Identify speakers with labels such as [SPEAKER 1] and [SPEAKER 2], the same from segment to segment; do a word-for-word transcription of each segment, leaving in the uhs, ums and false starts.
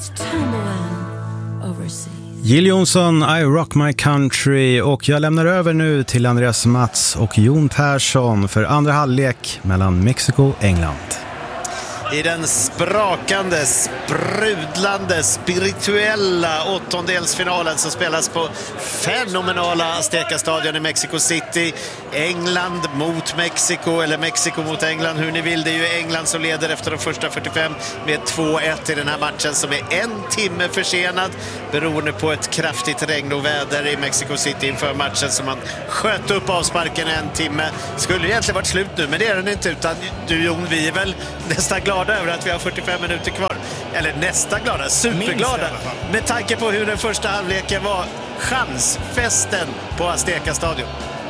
[SPEAKER 1] Jill Johnson, I Rock My Country, och jag lämnar över nu till Andreas Mats och Jon Persson för andra halvlek mellan Mexiko och England.
[SPEAKER 2] I den sprakande, sprudlande, spirituella åttondelsfinalen som spelas på fenomenala Azteca-stadion i Mexico City. England mot Mexiko, eller Mexiko mot England, hur ni vill. Det är ju England som leder efter de första fyrtiofem med två ett i den här matchen, som är en timme försenad beroende på ett kraftigt regn och väder i Mexico City inför matchen, som man sköt upp avsparken en timme. Skulle egentligen varit slut nu, men det är den inte, utan du Jon, vi är väl nästan glada över att vi har fyrtiofem minuter kvar. Eller nästan glada, superglada. Med tanke på hur den första halvleken var. Chansfesten på Azteca-stadion.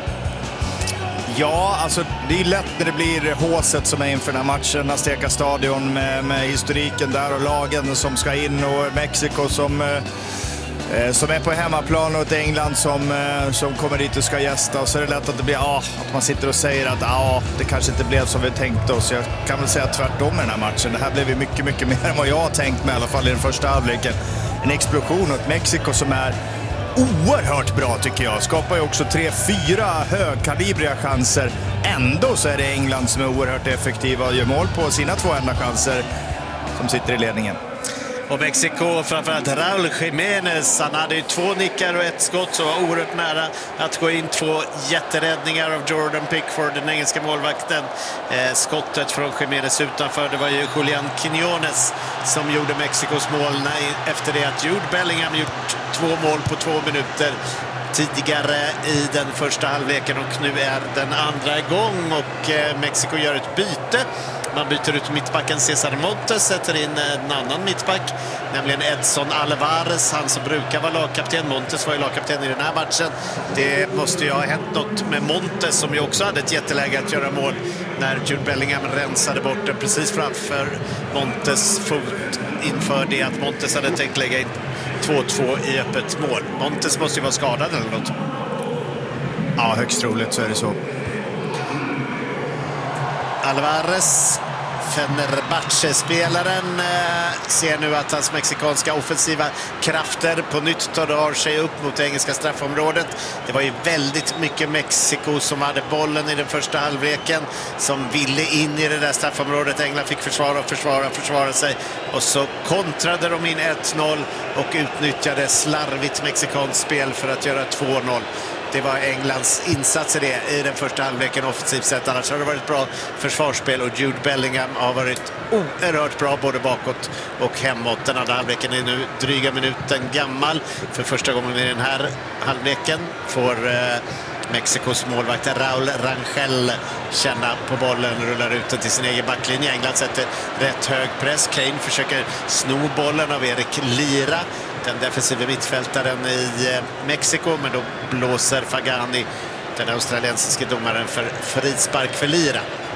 [SPEAKER 3] Ja, alltså det är lätt när det blir håset som är inför den här matchen. Azteca-stadion med, med historiken där och lagen som ska in, och Mexiko som... Eh, som är på hemmaplan, och ett England som, som kommer dit och ska gästa. Och så är det lätt att det blir ah, att man sitter och säger att ah, det kanske inte blev som vi tänkte oss. Jag kan väl säga tvärtom i den här matchen. Det här blev ju mycket, mycket mer än vad jag har tänkt mig, i alla fall i den första halvleken. En explosion, och ett Mexiko som är oerhört bra tycker jag. Skapar ju också tre, fyra högkalibriga chanser. Ändå så är det England som är oerhört effektiva och gör mål på sina två enda chanser, som sitter i ledningen.
[SPEAKER 2] Och Mexiko, framförallt Raúl Jiménez, han hade ju två nickar och ett skott, så var oerhört nära att gå in. Två jätteräddningar av Jordan Pickford, den engelska målvakten. Eh, skottet från Jiménez utanför, det var ju Julián Quiñones som gjorde Mexikos mål när, efter det att Jude Bellingham gjort två mål på två minuter tidigare i den första halvleken, och nu är den andra igång, och eh, Mexiko gör ett byte. Man byter ut mittbacken César Montes, sätter in en annan mittback, nämligen Edson Alvarez, han som brukar vara lagkapten. Montes var ju lagkapten i den här matchen. Det måste ju ha hänt något med Montes, som ju också hade ett jätteläge att göra mål när Jude Bellingham rensade bort den precis framför Montes fot, inför det att Montes hade tänkt lägga in två två i öppet mål. Montes måste ju vara skadad eller något.
[SPEAKER 3] Ja, högst troligt så är det så.
[SPEAKER 2] Alvarez, Fenerbahce-spelaren, eh, ser nu att hans mexikanska offensiva krafter på nytt tar sig upp mot det engelska straffområdet. Det var ju väldigt mycket Mexiko som hade bollen i den första halvleken, som ville in i det där straffområdet. England fick försvara och försvara och försvara sig, och så kontrade de in ett noll och utnyttjade slarvigt mexikanskt spel för att göra två noll. Det var Englands insats i det i den första halvleken offensivt sett. Annars har det varit bra försvarsspel, och Jude Bellingham har varit oerhört bra både bakåt och hemåt. Den andra halvleken är nu dryga minuten gammal. För första gången i den här halvleken får eh, Mexikos målvakt Raúl Rangel känna på bollen, rullar ut den till sin egen backlinje. England sätter rätt hög press. Kane försöker sno bollen av Erik Lira, den defensiva mittfältaren i Mexiko, men då blåser Fagani, den australiensiska domaren, för frispark för Lira.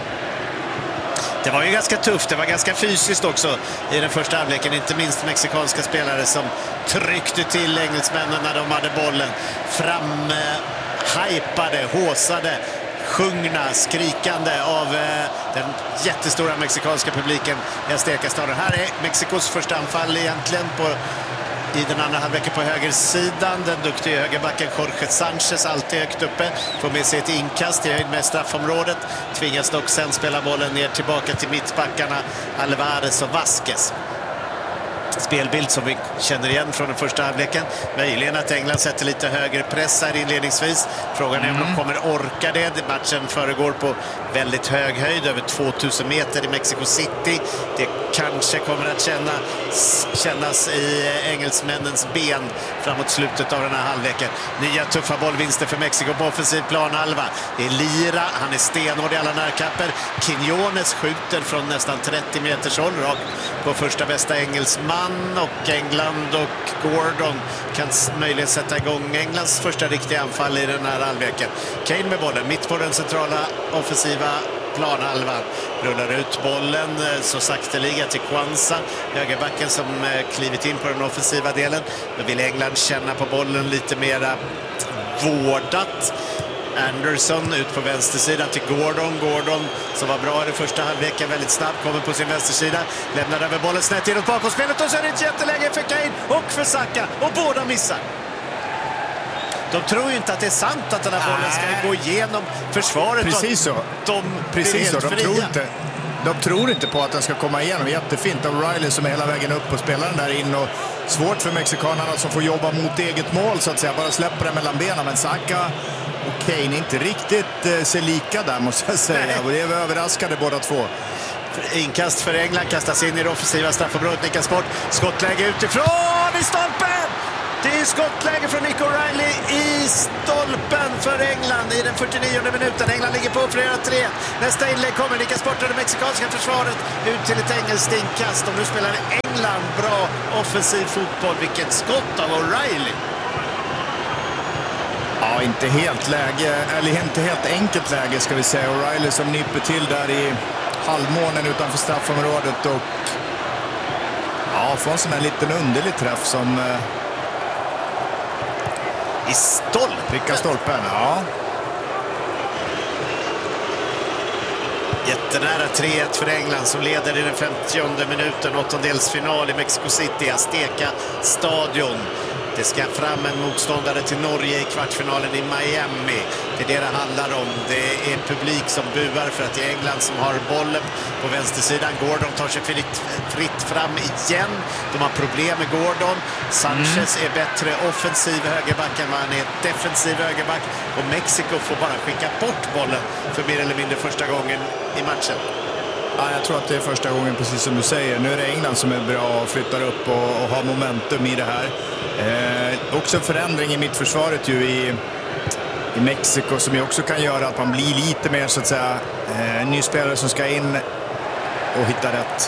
[SPEAKER 2] Det var ju ganska tufft, det var ganska fysiskt också i den första halvleken, inte minst mexikanska spelare som tryckte till engelsmännen när de hade bollen. Fram eh, hypade, håsade, sjungna, skrikande av eh, den jättestora mexikanska publiken i Azteca-stadion. Här är Mexikos första anfall egentligen på i den andra halvleken på högersidan. Den duktiga högerbacken Jorge Sanchez, alltid högt uppe, får med sig ett inkast i höjd med straffområdet. Tvingas dock sen spela bollen ner tillbaka till mittbackarna Alvarez och Vasquez. Spelbild som vi känner igen från den första halvleken. Möjligen att England sätter lite högre press här inledningsvis. Frågan är om mm. de kommer orka det. Matchen föregår på väldigt hög höjd, över tvåtusen meter i Mexico City. Det kanske kommer att kännas, kännas i engelsmännens ben framåt slutet av den här halvleken. Nya tuffa bollvinster för Mexiko på offensiv planhalva. Det är Lira, han är stenhård i alla närkamper. Quiñones skjuter från nästan trettio meters håll rakt på första bästa engelsman, och England och Gordon kan möjligen sätta igång Englands första riktiga anfall i den här halvleken. Kane med bollen mitt på den centrala offensiva planhalvan, rullar ut bollen så sakteliga till Kwanza, högerbacken som klivit in på den offensiva delen. Men vill England känna på bollen lite mera vårdat. Anderson ut på vänstersidan till Gordon. Gordon som var bra i den första halvleken, väldigt snabbt, kommer på sin vänstersida, lämnar över bollen snett inåt bakom spelet och så är det ett jätteläge för Kane och för Saka och båda missar. De tror ju inte att det är sant att den här bollen ska gå igenom försvaret.
[SPEAKER 3] Precis så.
[SPEAKER 2] De
[SPEAKER 3] Precis så. De
[SPEAKER 2] fria.
[SPEAKER 3] tror inte. De tror inte på att den ska komma igenom. Jättefint av O'Reilly som är hela vägen upp och spelar den där in. Och svårt för mexikanerna som får jobba mot eget mål så att säga. Bara släpper den mellan benen. Men Saka och Kane inte riktigt eh, ser lika där måste jag säga. Nej. Och det är överraskade båda två.
[SPEAKER 2] Inkast för England, kastas in i det offensiva straffområdet, nickas bort. Skottläge utifrån i stolpen! Det är skottläge från Nick O'Reilly i stolpen för England i den fyrtionionde minuten. England ligger på flera tre. Nästa inlägg kommer, nickas bort av det mexikanska försvaret ut till ett engelskt inkast. Och nu spelar England bra offensiv fotboll. Vilket skott av O'Reilly!
[SPEAKER 3] Ja, inte helt läge, eller inte helt enkelt läge ska vi säga. O'Reilly som nipper till där i halvmånen utanför straffområdet och ja, får en sån här liten underlig träff som
[SPEAKER 2] i stolpen.
[SPEAKER 3] Pricka stolpen, ja.
[SPEAKER 2] Jättenära tre ett för England som leder i den femtionde minuten. Åttondelsfinal i Mexico City, Azteca stadion. Det ska fram en motståndare till Norge i kvartsfinalen i Miami. Det är det det handlar om. Det är publik som buar för att det är England som har bollen på vänstersidan. Gordon tar sig fritt, fritt fram igen. De har problem med Gordon. Sanchez mm. är bättre offensiv högerback än vad han är defensiv högerback. Och Mexiko får bara skicka bort bollen för mer eller mindre första gången i matchen.
[SPEAKER 3] Ja, jag tror att det är första gången, precis som du säger. Nu är det England som är bra och flyttar upp och, och har momentum i det här. Eh, också förändring i mittförsvaret ju i, i Mexiko som ju också kan göra att man blir lite mer så att säga eh, ny spelare som ska in och hitta rätt.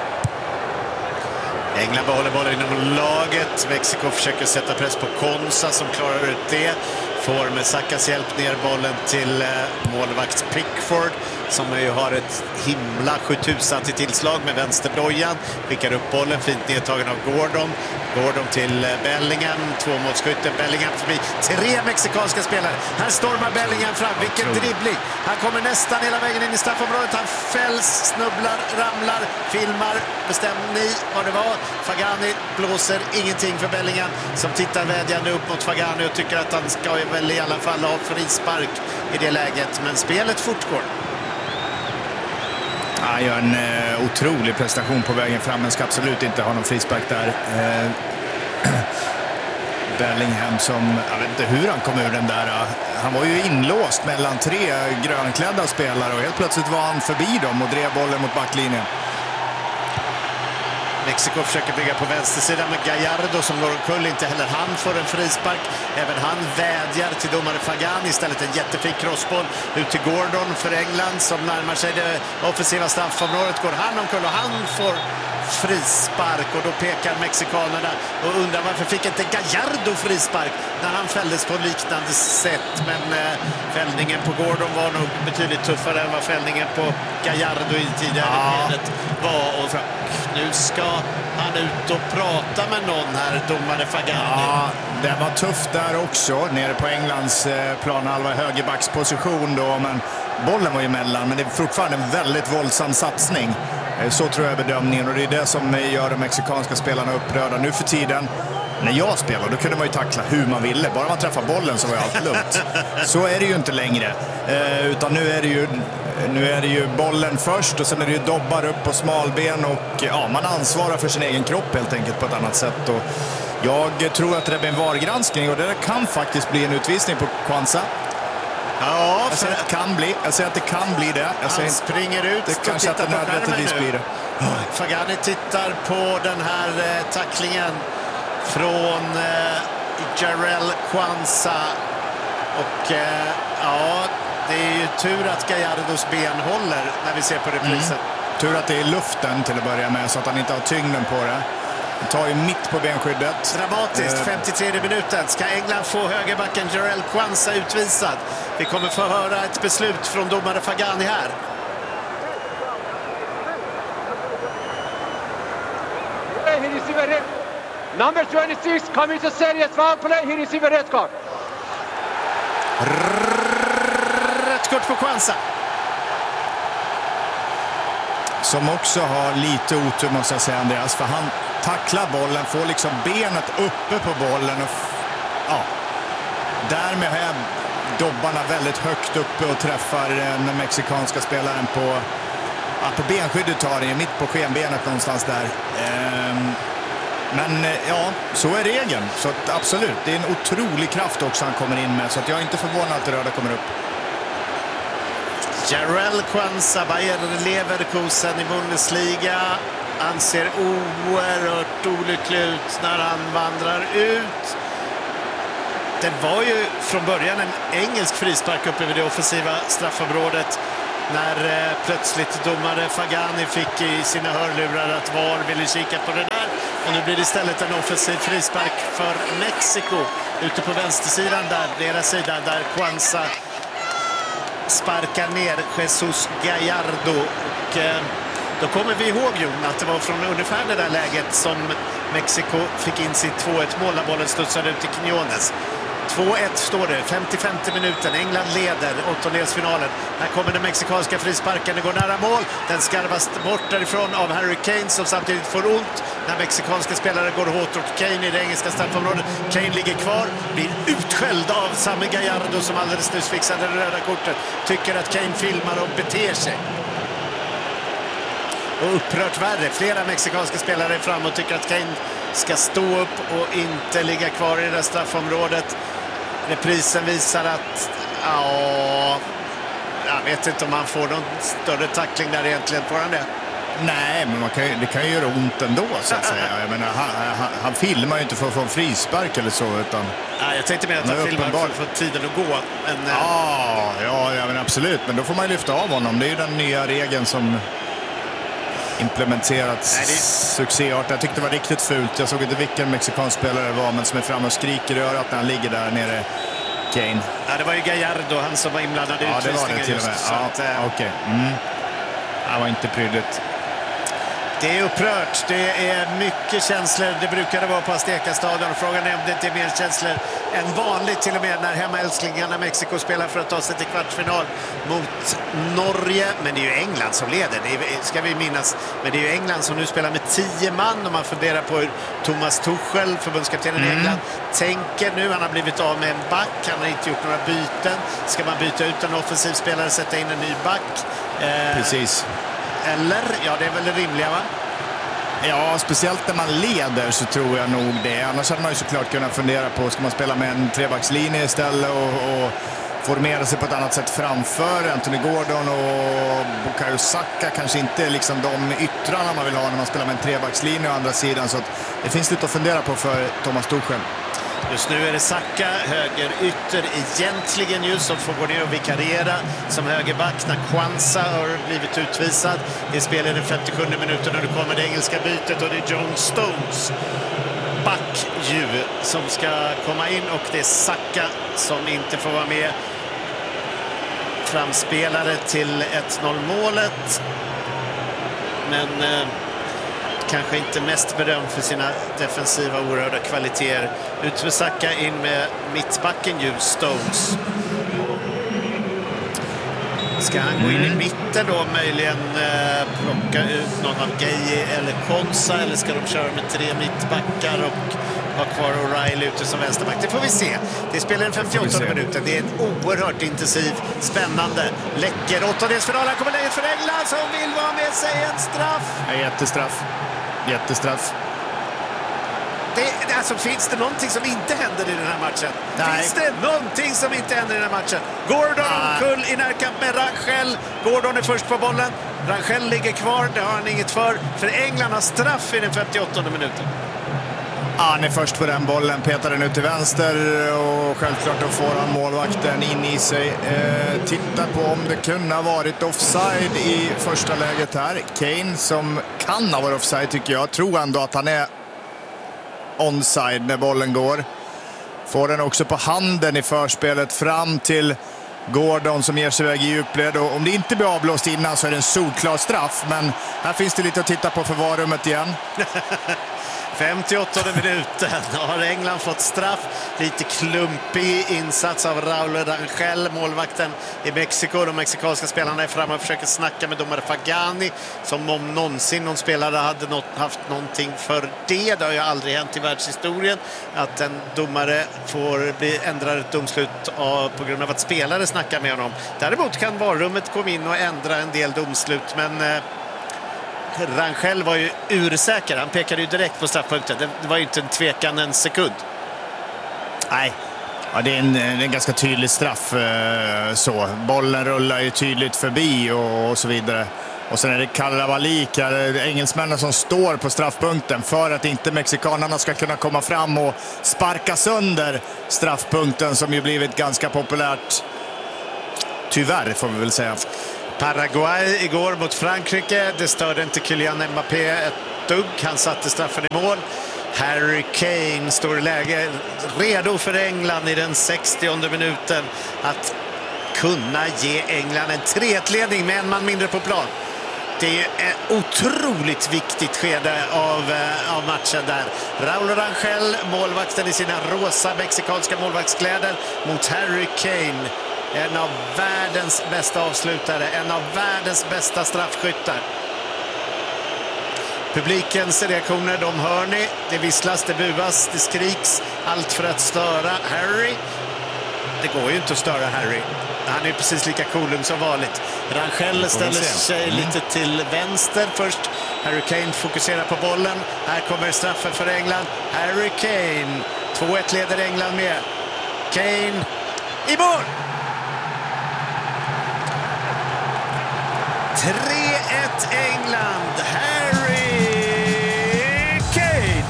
[SPEAKER 2] England behåller bollen inom laget. Mexiko försöker sätta press på Konsa som klarar ut det. Får med Sakas hjälp ner bollen till eh, målvakt Pickford som ju har ett himla sjutusen till tillslag med vänsterdojan. Skickar upp bollen, fint nedtagen av Gordon. Gordon till eh, Bellingham, två målskytten, Bellingham förbi tre mexikanska spelare. Här stormar Bellingham fram, vilken dribbling. Han kommer nästan hela vägen in i straffområdet. Han fälls, snubblar, ramlar, filmar. Bestämmer ni vad det var? Fagani blåser ingenting för Bellingham som tittar vädjande upp mot Fagani och tycker att han ska väl i alla fall ha frispark i det läget. Men spelet fortgår.
[SPEAKER 3] Han gör en eh, otrolig prestation på vägen fram, men ska absolut inte ha någon frispark där. Eh, Bellingham som, jag vet inte hur han kom ur den där. Han var ju inlåst mellan tre grönklädda spelare och helt plötsligt var han förbi dem och drev bollen mot backlinjen.
[SPEAKER 2] Mexiko försöker bygga på vänstersidan med Gallardo som går omkull, inte heller han får en frispark. Även han vädjar till domare Fagani, istället en jättefin crossboll ut till Gordon för England som närmar sig det offensiva straffområdet. Går han omkull och han får frispark och då pekar mexikanerna och undrar varför fick inte Gallardo frispark när han fälldes på liknande sätt. Men eh, fällningen på Gordon var nog betydligt tuffare än vad fällningen på Gallardo i tidigare skedet ja. var. Och nu ska han ut och prata med någon här, domare Fagani.
[SPEAKER 3] Ja, det var tufft där också, nere på Englands eh, planhalva högerbacksposition då, men bollen var ju emellan, men det är fortfarande en väldigt våldsam satsning. Eh, så tror jag bedömningen, och det är det som gör de mexikanska spelarna upprörda. Nu för tiden, när jag spelade, då kunde man ju tackla hur man ville. Bara man träffar bollen så var allt lugnt. Så är det ju inte längre. Eh, utan nu är det ju Nu är det ju bollen först och sen är det ju dobbar upp på smalben och ja, man ansvarar för sin egen kropp helt enkelt på ett annat sätt. Och jag tror att det blir en vargranskning och det kan faktiskt bli en utvisning på Kwanza.
[SPEAKER 2] Ja,
[SPEAKER 3] jag säger att det kan bli. Jag säger att det kan bli det. Jag säger
[SPEAKER 2] han springer ut.
[SPEAKER 3] Det kanske att det nödvändigtvis blir det.
[SPEAKER 2] Fagani tittar på den här eh, tacklingen från eh, Jarell Kwanza och eh, ja, det är ju tur att Gallardos ben håller när vi ser på reprisen.
[SPEAKER 3] Mm. Tur att det är luften till att börja med så att han inte har tyngden på det. Han tar ju mitt på benskyddet.
[SPEAKER 2] Dramatiskt, uh. femtiotredje minuten. Ska England få högerbacken Jarell Kwanza utvisad? Vi kommer få höra ett beslut från domare Fagani här.
[SPEAKER 4] Number twenty-six coming to serious foul play. He received a red card.
[SPEAKER 2] kort på Kwanza.
[SPEAKER 3] Som också har lite otur måste jag säga, Andreas, för han tacklar bollen, får liksom benet uppe på bollen och ja, därmed har jag dobbarna väldigt högt uppe och träffar den mexikanska spelaren på, ja, på benskyddet, tar det mitt på skenbenet någonstans där. Ehm, men ja, så är regeln, så att, absolut, det är en otrolig kraft också han kommer in med, så att jag är inte förvånad att det röda kommer upp.
[SPEAKER 2] Jarell Kwanza, Bayer Leverkusen i Bundesliga. Han ser oerhört olycklig ut när han vandrar ut. Det var ju från början en engelsk frispark uppe vid det offensiva straffområdet när eh, plötsligt domare Fagani fick i sina hörlurar att V A R ville kika på det där. Och nu blir det istället en offensiv frispark för Mexiko ute på vänstersidan där, deras sida, där Kwanza sparkar ner Jesus Gallardo. Och eh, då kommer vi ihåg, Jon, att det var från ungefär det där läget som Mexiko fick in sitt två ett mål när bollen studsade ut i Quiñones. två ett står det, femtiofemte minuten. England leder åttondelsfinalen. Här kommer den mexikanska frisparken, det går nära mål. Den skarvas bort därifrån av Harry Kane som samtidigt får ont när mexikanska spelare går hårt åt Kane i det engelska straffområdet. Kane ligger kvar, blir utskälld av Sami Gallardo som alldeles nyss fixade det röda kortet. Tycker att Kane filmar och beter sig. Och upprört värre, flera mexikanska spelare är fram och tycker att Kane ska stå upp och inte ligga kvar i det där straffområdet. Reprisen visar att ja, jag vet inte om han får någon större tackling där egentligen. Får han det?
[SPEAKER 3] Nej, men man kan ju, det kan ju göra ont ändå, så att säga. Jag menar, han, han, han filmar ju inte för att få en frispark eller så, utan...
[SPEAKER 2] Ja, jag tänkte mer att han, han filmar för att få tiden att gå. Men,
[SPEAKER 3] ja, ja, ja, men absolut. Men då får man ju lyfta av honom. Det är ju den nya regeln som implementerats. Nej, det... succéart. Jag tyckte det var riktigt fult. Jag såg inte vilken mexikansk spelare det var, men som är framme och skriker i örat när han ligger där nere. Kane.
[SPEAKER 2] Ja, det var ju Gallardo, han som var inblandad i
[SPEAKER 3] ja,
[SPEAKER 2] utvisningen.
[SPEAKER 3] Ja, det var det till och med. Ja,
[SPEAKER 2] att, äh...
[SPEAKER 3] okej. Okay. Mm. Det var inte prydligt.
[SPEAKER 2] Det är upprört, det är mycket känslor. Det brukade vara på Azteca-stadion. Frågan är om det inte är mer känslor än vanligt, till och med när hemmaälsklingarna Mexiko spelar för att ta sig till kvartsfinal mot Norge. Men det är ju England som leder, det ska vi minnas. Men det är ju England som nu spelar med tio man, och man funderar på hur Thomas Tuchel, förbundskaptenen mm. i England, tänker nu. Han har blivit av med en back, han har inte gjort några byten. Ska man byta ut en offensiv spelare och sätta in en ny back?
[SPEAKER 3] Eh... Precis.
[SPEAKER 2] Eller? Ja, det är väl det rimliga, va?
[SPEAKER 3] Ja, speciellt när man leder så tror jag nog det. Annars hade man ju såklart kunnat fundera på, ska man spela med en trebackslinje istället och, och formera sig på ett annat sätt framför Anthony Gordon och Bukayo Saka. Kanske inte liksom de yttrarna man vill ha när man spelar med en trebackslinje å andra sidan. Så att det finns lite att fundera på för Thomas Tuchel.
[SPEAKER 2] Just nu är det Saka, höger ytter egentligen just, som får gå ner och vikariera som högerback när Kwanza har blivit utvisad. Det spelar den femtiosjunde minuten och det kommer det engelska bytet, och det är John Stones, back ju, som ska komma in, och det är Saka som inte får vara med. Framspelare till ett noll-målet, men eh, kanske inte mest berömd för sina defensiva oerhörda kvaliteter. Ut för Saka, in med mittbacken ju, Stones. Ska han gå in i mitten då, möjligen eh, plocka ut någon av Gueye eller Konsa, eller ska de köra med tre mittbackar och ha kvar O'Reilly ute som vänsterback? Det får vi se. Det spelar en femtioåttonde minuten. Det är en oerhört intensiv, spännande, läcker åttondelsfinal. Här kommer läget för England som vill vara med sig en straff.
[SPEAKER 3] Ja, jättestraff. Jättestraff.
[SPEAKER 2] Det, alltså, finns det någonting som inte händer i den här matchen?
[SPEAKER 3] Nej.
[SPEAKER 2] Finns det någonting som inte händer i den här matchen? Gordon ah. omkull i närkamp med Rangel. Gordon är först på bollen. Rangel ligger kvar, det har han inget för. För England har straff i den femtioåttonde minuten.
[SPEAKER 3] Ah, han är först på den bollen, petar den ut till vänster, och självklart då får han målvakten in i sig. Eh, titta på om det kunde ha varit offside i första läget här. Kane, som kan ha varit offside tycker jag, tror ändå att han är onside när bollen går. Får den också på handen i förspelet fram till Gordon som ger sig iväg i djupled, och om det inte blir avblåst innan så är det en solklar straff, men här finns det lite att titta på för varummet igen.
[SPEAKER 2] femtioåttonde minuten har England fått straff. Lite klumpig insats av Raúl Rangel, målvakten i Mexiko. De mexikanska spelarna är framme och försöker snacka med domare Fagani, som om någonsin någon spelare hade något, haft någonting för det. Det har ju aldrig hänt i världshistorien att en domare får bli ändrad ett domslut av, på grund av att spelare snackar med honom. Däremot kan varummet komma in och ändra en del domslut, men eh, Rangel var ju ursäker. Han pekade ju direkt på straffpunkten. Det var ju inte en tvekan en sekund.
[SPEAKER 3] Nej, ja, det är en, en ganska tydlig straff. Eh, så. Bollen rullar ju tydligt förbi och, och så vidare. Och sen är det Karavallik, engelsmännen som står på straffpunkten för att inte mexikanerna ska kunna komma fram och sparka sönder straffpunkten, som ju blivit ganska populärt. Tyvärr får vi väl säga.
[SPEAKER 2] Paraguay igår mot Frankrike. Det störde inte Kylian Mbappé ett dugg. Han satte straffen i mål. Harry Kane står i läge redo för England i den sextionde minuten att kunna ge England en tre ett-ledning med en man mindre på plan. Det är ett otroligt viktigt skede av, av matchen där. Raúl Rangel, målvakten i sina rosa mexikanska målvaktskläder, mot Harry Kane. En av världens bästa avslutare, en av världens bästa straffskyttar. Publikens reaktioner, de hör ni. Det visslas, det buas, det skriks. Allt för att störa Harry. Det går ju inte att störa Harry. Han är precis lika cool som vanligt. Rangel ställer sig mm. lite till vänster först. Harry Kane fokuserar på bollen. Här kommer straffen för England. Harry Kane. två ett leder England med. Kane i mål! tre ett England. Harry Kane.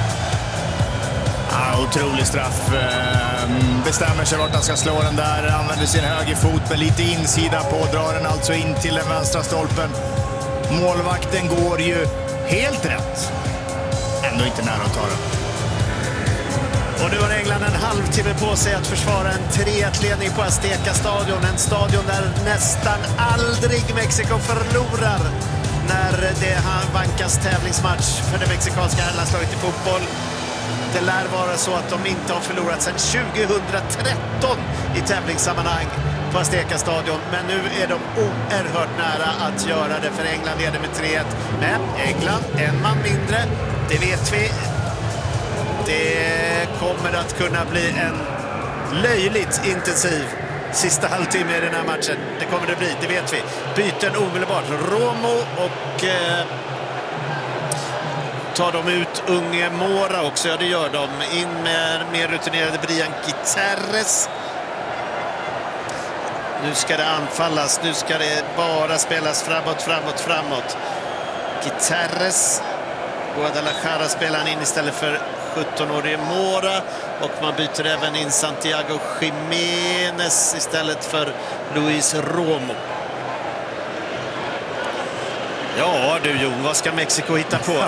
[SPEAKER 3] Ja, otrolig straff. Bestämmer sig vart han ska slå den där. Använder sin högerfot med lite insida på. Drar den alltså in till den vänstra stolpen. Målvakten går ju helt rätt. Ändå inte nära att ta den.
[SPEAKER 2] Och nu har England en halvtimme på sig att försvara en tre ett-ledning på Azteca-stadion. En stadion där nästan aldrig Mexiko förlorar när det vankas tävlingsmatch för det mexikanska herrlandslaget i fotboll. Det lär vara så att de inte har förlorat sedan tjugohundratretton i tävlingssammanhang på Azteca-stadion. Men nu är de oerhört nära att göra det, för England leder med tre ett. Men England, en man mindre, det vet vi. Det kommer att kunna bli en löjligt intensiv sista halvtimme i den här matchen. Det kommer det bli, det vet vi. Byten omedelbart. Romo och eh, tar de ut unge Mora också? Ja, det gör de. In med mer rutinerade Brian Gutierrez. Nu ska det anfallas. Nu ska det bara spelas framåt, framåt, framåt. Gutierrez. Guadalajara spelar han in istället för sjutton-årige Mora, och man byter även in Santiago Jiménez istället för Luis Romo. Ja du Jon, vad ska Mexiko hitta på?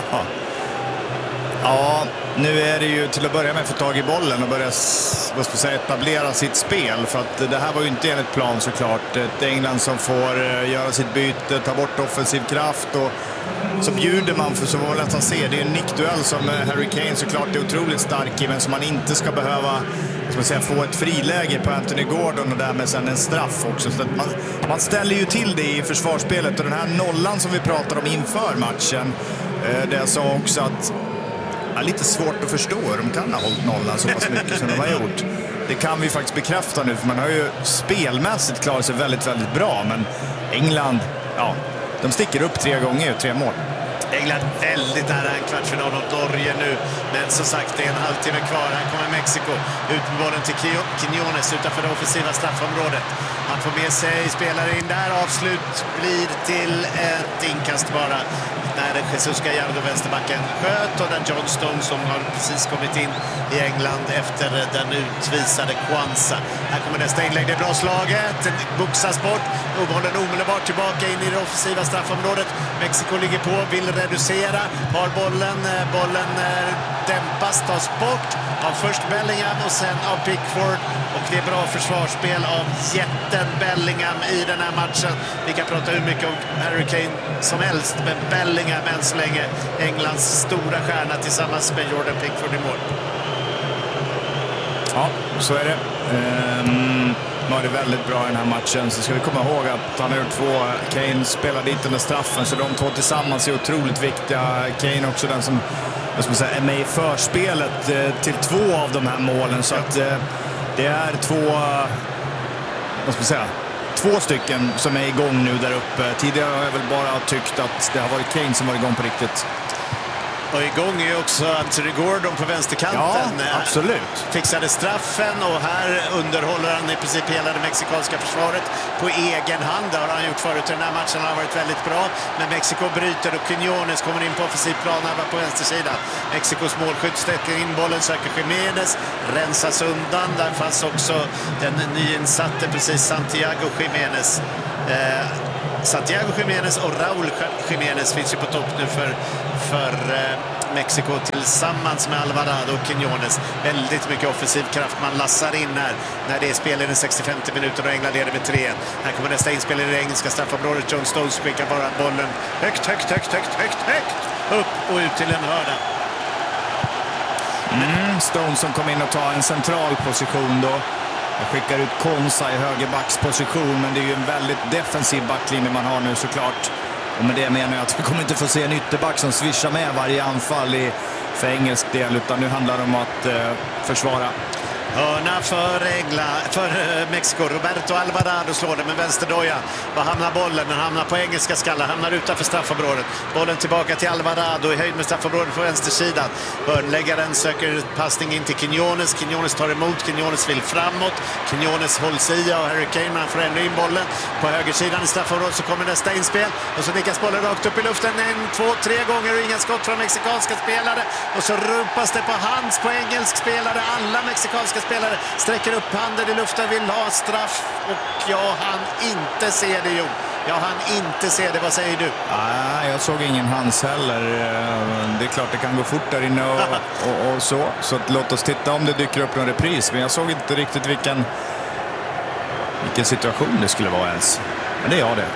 [SPEAKER 3] Ja, nu är det ju till att börja med att få tag i bollen och börja vad ska jag säga, etablera sitt spel, för att det här var ju inte enligt plan såklart. Ett England som får göra sitt byte, ta bort offensiv kraft, och så bjuder man för, så var det nästan se, det är en nickduell som Harry Kane såklart är otroligt stark i, men som man inte ska behöva ska säga, få ett friläge på Anthony Gordon och därmed sen en straff också. Så att man, man ställer ju till det i försvarsspelet, och den här nollan som vi pratar om inför matchen, det jag sa också att ja, lite svårt att förstå hur de kan ha hållit nollan så pass mycket som de har gjort. Det kan vi faktiskt bekräfta nu, för man har ju spelmässigt klarat sig väldigt, väldigt bra, men England, ja, de sticker upp tre gånger och tre mål.
[SPEAKER 2] England väldigt nära en kvartsfinal mot Norge nu, men som sagt det är en halvtimme kvar. Här kommer Mexiko ut med bollen till Quiñones utanför det offensiva straffområdet. Han får med sig spelare in där. Avslut blir till ett inkast bara när Jesus Gallardo, vänsterbacken, sköt, och där John Stone som har precis kommit in i England efter den utvisade Kwanza. Här kommer nästa inlägg, det är bra slaget, boxas bort och bollen omedelbart tillbaka in i det offensiva straffområdet. Mexiko ligger på, vill reducera, har bollen, bollen dämpas, tas bort av först Bellingham och sen av Pickford, och det är bra försvarsspel av Jet liten Bellingham i den här matchen. Vi kan prata hur mycket om Harry Kane som helst, men Bellingham än så länge Englands stora stjärna tillsammans med Jordan Pickford i mål.
[SPEAKER 3] Ja, så är det. Um, var det väldigt bra i den här matchen. Så ska vi komma ihåg att han har gjort två. Kane spelar dit den där straffen, så de två tillsammans är otroligt viktiga. Kane också den som, jag ska säga, är med i förspelet eh, till två av de här målen. Så att eh, det är två, vad ska vi säga, två stycken som är igång nu där uppe. Tidigare har jag väl bara tyckt att det har varit Kane som var igång på riktigt.
[SPEAKER 2] Och igång är också Anthony Gordon på vänsterkanten.
[SPEAKER 3] Ja, absolut.
[SPEAKER 2] Fixade straffen och här underhåller han i princip hela det mexikanska försvaret på egen hand. Det har han gjort förut i den här matchen. Han har varit väldigt bra. Men Mexiko bryter och Quiñones kommer in på offensiv plan här på vänstersidan. Mexikos målskytt stäcker in bollen, söker Jiménez, rensas undan. Där fanns också den nyinsatte precis Santiago Jiménez. Eh, Santiago Jiménez och Raúl Jiménez finns ju på topp nu för, för eh, Mexiko tillsammans med Alvarado och Quiñones. Väldigt mycket offensiv kraft man lassar in här när det är spel i den sextiofemte minuten och England leder med tre. Här kommer nästa inspel i det engelska straffområdet. John Stones skickar bara bollen högt, högt, högt, högt, högt, högt upp och ut till en hörna.
[SPEAKER 3] Mm, Stones som kom in och tar en central position då. Jag skickar ut Konsa i högerbacksposition, men det är ju en väldigt defensiv backlinje man har nu såklart. Och med det menar jag att vi kommer inte få se en ytterback som svischar med varje anfall i, för engelsk del, utan nu handlar det om att eh, försvara.
[SPEAKER 2] Hörna för England, för Mexiko. Roberto Alvarado slår den med vänsterdoja. Var hamnar bollen? Den hamnar på engelska skallar. Hamnar utanför straffområdet. Bollen tillbaka till Alvarado i höjd med straffområdet på vänstersidan. Hörnläggaren söker passning in till Quiñones. Quiñones tar emot. Quiñones vill framåt. Quiñones hålls i och Harry Kane, men han får ändå in bollen. På högersidan i straffområdet så kommer nästa inspel. Och så nickas bollen rakt upp i luften en, två, tre gånger och inga skott från mexikanska spelare. Och så rumpas det på hands på engelsk spelare. Alla mexikanska spelare sträcker upp handen i luften, vill ha straff, och jag hann inte se det, jo. Jag hann inte se det, vad säger du?
[SPEAKER 3] Nej, jag såg ingen hands heller. Det är klart det kan gå fort där inne och, och, och så. Så att låt oss titta om det dyker upp någon repris. Men jag såg inte riktigt vilken, vilken situation det skulle vara ens. Men det är jag det.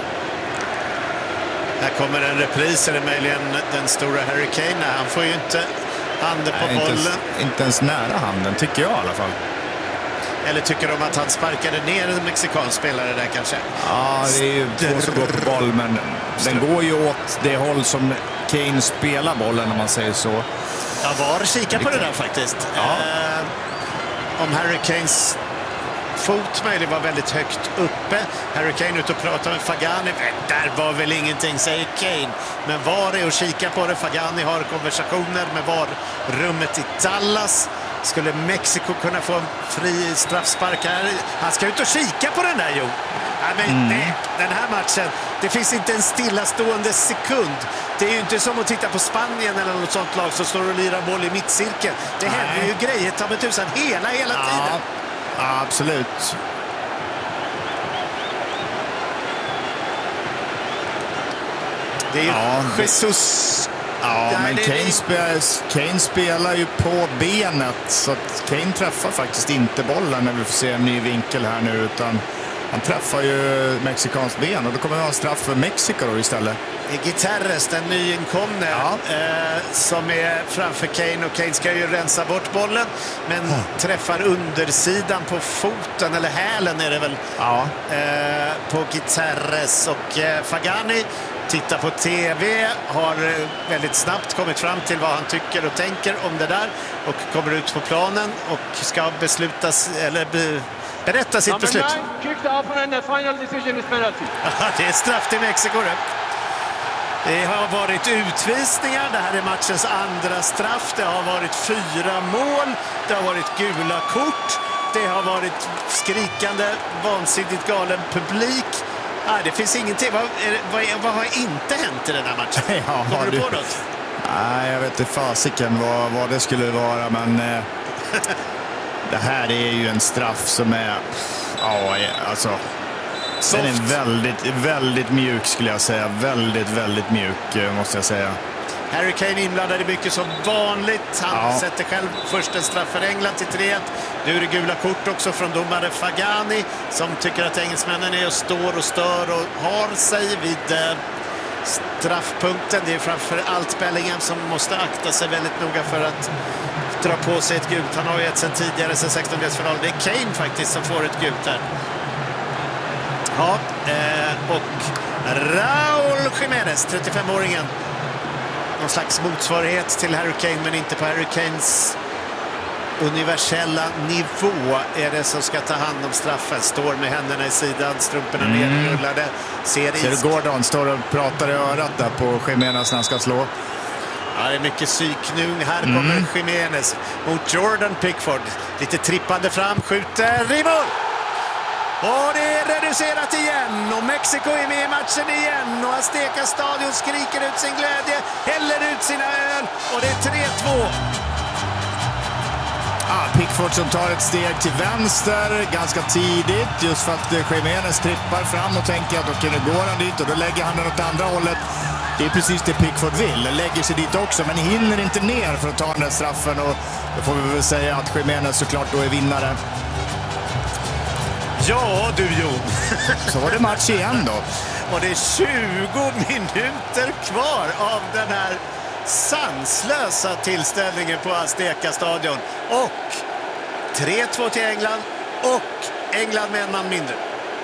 [SPEAKER 2] Här kommer en repris, eller möjligen den stora Harry Kane. Han får ju inte handen på
[SPEAKER 3] Nej,
[SPEAKER 2] bollen.
[SPEAKER 3] Inte, inte ens nära handen, tycker jag i alla fall.
[SPEAKER 2] Eller tycker de att han sparkade ner en mexikansk spelare där kanske?
[SPEAKER 3] Ja, det är ju två som går på boll, men den går ju åt det håll som Kane spelar bollen, om man säger så.
[SPEAKER 2] Ja, var kika på det där faktiskt.
[SPEAKER 3] Ja.
[SPEAKER 2] Eh, om Harry Kanes fot möjligen var väldigt högt uppe. Harry Kane ut och pratar med Fagani. Där var väl ingenting, säger Kane. Men var är och kika på det. Fagani har konversationer med var-rummet i Dallas. Skulle Mexiko kunna få en fri straffspark här? Han ska ut och kika på den där, jo. Ja, men mm. nej, den här matchen, det finns inte en stillastående sekund. Det är ju inte som att titta på Spanien eller något sånt lag som står och lirar boll i mittcirkeln. Det nej. händer ju grejer, ta med tusan, hela, hela
[SPEAKER 3] ja.
[SPEAKER 2] tiden.
[SPEAKER 3] Ja, absolut.
[SPEAKER 2] Det är ju
[SPEAKER 3] ja,
[SPEAKER 2] Jesus.
[SPEAKER 3] Ja,
[SPEAKER 2] ja
[SPEAKER 3] men
[SPEAKER 2] det,
[SPEAKER 3] Kane,
[SPEAKER 2] det...
[SPEAKER 3] spelar, Kane spelar ju på benet, så att Kane träffar faktiskt inte bollen när vi får se en ny vinkel här nu, utan han träffar ju mexikans ben, och då kommer det ha straff för Mexiko då istället.
[SPEAKER 2] Gutierrez, den nyinkomne, ja. eh, som är framför Kane, och Kane ska ju rensa bort bollen, men mm. träffar undersidan på foten, eller hälen är det väl,
[SPEAKER 3] ja.
[SPEAKER 2] eh, på Gutierrez, och eh, Fagani tittar på tv, har väldigt snabbt kommit fram till vad han tycker och tänker om det där, och kommer ut på planen och ska beslutas, eller be, berätta sitt beslut. Det är straff till Mexiko. Det har varit utvisningar, det här är matchens andra straff, det har varit fyra mål, det har varit gula kort, det har varit skrikande, vansinnigt galen publik. Ah, det finns ingenting. Vad, vad, vad har inte hänt i den här matchen?
[SPEAKER 3] Ja,
[SPEAKER 2] kommer du på
[SPEAKER 3] du...
[SPEAKER 2] något?
[SPEAKER 3] Nej, jag vet inte fasiken vad, vad det skulle vara, men eh, det här är ju en straff som är, ja, alltså soft. Den är väldigt, väldigt mjuk skulle jag säga. Väldigt, väldigt mjuk måste jag säga.
[SPEAKER 2] Harry Kane inblandad i mycket som vanligt. Han
[SPEAKER 3] Ja.
[SPEAKER 2] sätter själv först en straff för England till tre ett. Nu är det gula kort också från domare Fagani som tycker att engelsmännen är och står och stör och har sig vid eh, straffpunkten. Det är framför allt Bellingham som måste akta sig väldigt noga för att dra på sig ett gult. Han har ju ett sen tidigare, sen sextondelsfinal. Det är Kane faktiskt som får ett gult här. Ja, eh, och Raúl Jiménez, trettiofemåringen. Någon slags motsvarighet till Harry Kane, men inte på Harry Kanes universella nivå är det som ska ta hand om straffen. Står med händerna i sidan, strumporna mm. nerrullade. Ser,
[SPEAKER 3] Ser du Gordon står och pratar i örat där på Jiménez när han ska slå?
[SPEAKER 2] Ja, det är mycket psyknung. Här
[SPEAKER 3] Mm.
[SPEAKER 2] kommer Jiménez mot Jordan Pickford. Lite trippande fram, skjuter i mål! Och det är reducerat igen och Mexiko är med i matchen igen och Azteca Stadion skriker ut sin glädje, häller ut sina öl och det är tre två.
[SPEAKER 3] Ah, Pickford som tar ett steg till vänster ganska tidigt just för att Jiménez trippar fram och tänker att okej, nu går han dit och då lägger han den åt andra hållet. Det är precis det Pickford vill, lägger sig dit också men hinner inte ner för att ta den där straffen och då får vi väl säga att Jiménez såklart då är vinnare.
[SPEAKER 2] Ja du Jon.
[SPEAKER 3] Så var det match igen då.
[SPEAKER 2] Och det är tjugo minuter kvar av den här sanslösa tillställningen på Azteca Stadion. Och tre två till England och England med en man mindre.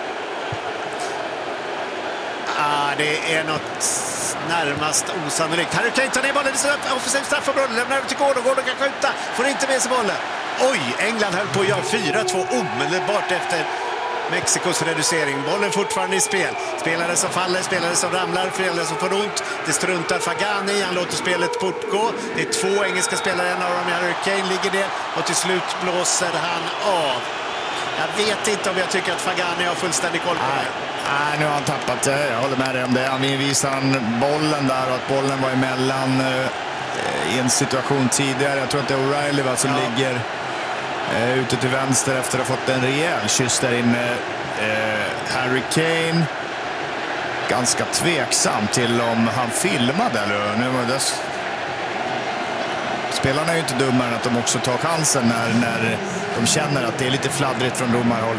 [SPEAKER 2] Ah, det är något närmast osannolikt. Harry Kane tar ner bollen i offensiv straffområde, lämnar över till Gordon. Gordon kan skjuta, får inte med sig bollen. Oj, England höll på att göra fyra två omedelbart efter Mexikos reducering. Bollen fortfarande i spel. Spelare som faller, spelare som ramlar, spelare som får ont. Det struntar Fagani, han låter spelet fortgå. Det är två engelska spelare, en av dem Harry Kane ligger det och till slut blåser han av. Jag vet inte om jag tycker att Fagani har fullständig koll på det.
[SPEAKER 3] Nej, nu har han tappat det. Jag håller med dig om det. Han visar han bollen där och att bollen var emellan eh, i en situation tidigare. Jag tror att det är O'Reilly va, som ja. ligger eh, ute till vänster efter att ha fått en rejäl kyss där inne. Eh, Harry Kane ganska tveksam till om han filmade eller nu var det. Spelarna är ju inte dummare än att de också tar chansen när, när de känner att det är lite fladdrigt från domarhåll.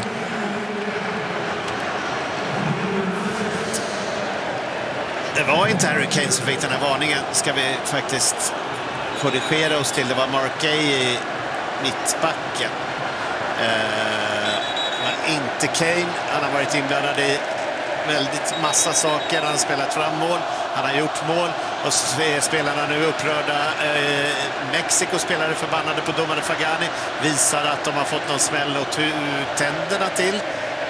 [SPEAKER 2] Det var inte Harry Kane som fick den här varningen, ska vi faktiskt korrigera oss till. Det var Mark Gay i mittbacken. Eh, men inte Kane. Han har varit inblandad i väldigt massa saker. Han har spelat fram mål, han har gjort mål och så är spelarna nu upprörda. Eh, Mexiko spelare förbannade på domare Fagani, visar att de har fått någon smäll och tänderna till.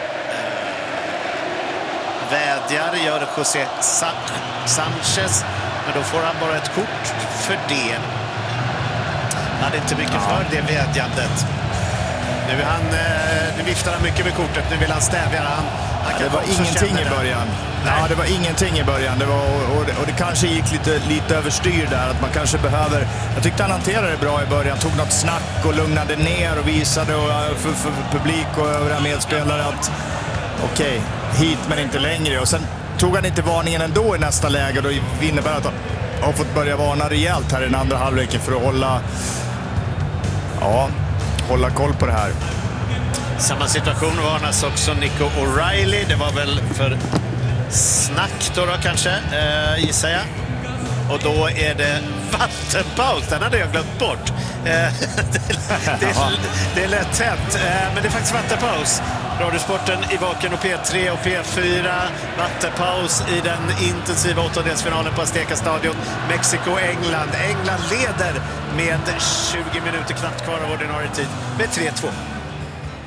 [SPEAKER 2] Vädjar gör José Sanchez, men då får han bara ett kort för det. Han hade inte mycket ja. för det vädjandet. Nu, är han, nu viftar han mycket med kortet, nu vill han stävja. Han, han
[SPEAKER 3] ja, det var ingenting i början. Nej. Ja, det var ingenting i början. Det var, och, det, och det kanske gick lite, lite överstyr där. Att man kanske behöver... Jag tyckte han hanterade det bra i början. Tog något snack och lugnade ner och visade och, för, för publik och övriga medspelare att okej, okay, hit men inte längre. Och sen tog han inte varningen ändå i nästa läge. Då innebär att han har fått börja varna rejält här i den andra halvleken för att hålla, ja, hålla koll på det här.
[SPEAKER 2] Samma situation varnas också Nico O'Reilly. Det var väl för snack då, då kanske, eh, gissar jag. Och då är det vattenpaus. Den hade jag glömt bort. Eh, det, det, det är lätt hänt. Eh, men det är faktiskt vattenpaus. Radiosporten i Vaken och P tre och P fyra. Vattenpaus i den intensiva åttondelsfinalen på Azteca Stadion. Mexiko-England. England leder med tjugo minuter knappt kvar av ordinarie tid med tre två.